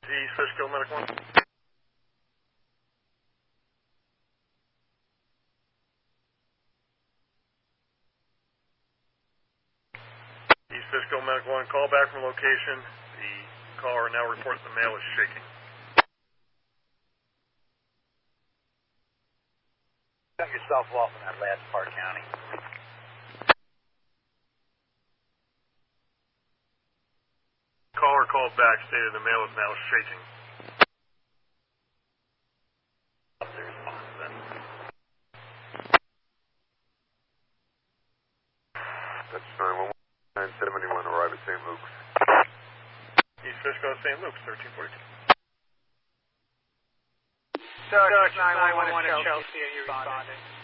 East Fishkill Medical 1. East Fishkill Medical 1, call back from location. The caller now reports the male is shaking. Cut yourself off in that last part, County. Caller called back, stated the male is now shaking. That's 911, 971, arrive at St. Luke's. East Fishkill, St. Luke's, 1342. Search 911 at Chelsea, are you responding?